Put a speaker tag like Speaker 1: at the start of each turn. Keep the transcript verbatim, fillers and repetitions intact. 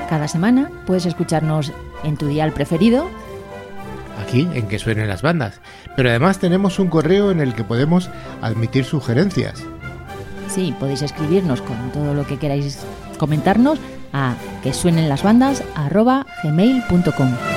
Speaker 1: Cada semana puedes escucharnos en tu dial preferido,
Speaker 2: aquí en Que Suenen las Bandas. Pero además tenemos un correo en el que podemos admitir sugerencias.
Speaker 1: Sí, podéis escribirnos con todo lo que queráis comentarnos a que suenen las bandas arroba gmail punto com.